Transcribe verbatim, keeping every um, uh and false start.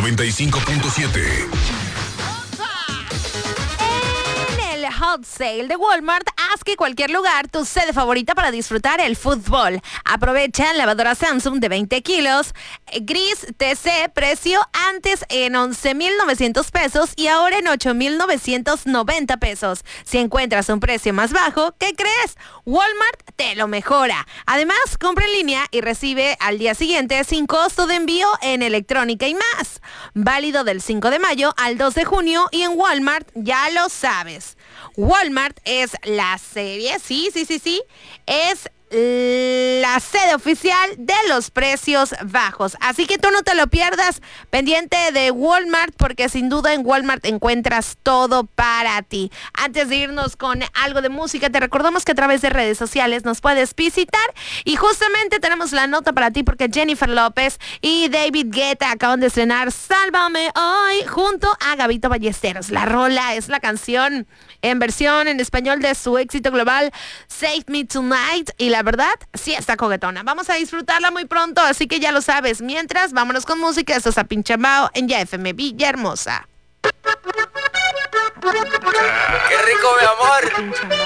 noventa y cinco punto siete. En el Hot Sale de Walmart, haz que cualquier lugar tu sede favorita para disfrutar el fútbol. Aprovecha lavadora Samsung de veinte kilos, gris T C, precio antes en once mil novecientos pesos y ahora en ocho mil novecientos noventa pesos. Si encuentras un precio más bajo, ¿qué crees? Walmart te lo mejora. Además, compra en línea y recibe al día siguiente sin costo de envío en electrónica y más. Válido del cinco de mayo al dos de junio y en Walmart ya lo sabes. Walmart es la serie, sí, sí, sí, sí, es la sede oficial de los precios bajos. Así que tú no te lo pierdas, pendiente de Walmart, porque sin duda en Walmart encuentras todo para ti. Antes de irnos con algo de música, te recordamos que a través de redes sociales nos puedes visitar y justamente tenemos la nota para ti porque Jennifer López y David Guetta acaban de estrenar Sálvame Hoy junto a Gabito Ballesteros. La rola es la canción en versión en español de su éxito global Save Me Tonight y la verdad, sí está coquetona. Vamos a disfrutarla muy pronto, así que ya lo sabes. Mientras, vámonos con música. Esto es a Pinchambao en Ya F M Villahermosa. ¡Qué rico, mi amor!